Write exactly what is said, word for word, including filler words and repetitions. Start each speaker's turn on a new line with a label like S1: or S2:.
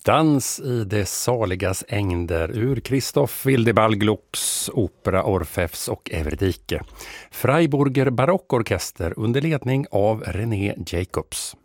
S1: Dans i det saligas ängder ur Christoph Wildebald Glucks opera Orfeus och Everdike. Freiburger barockorkester under ledning av René Jacobs.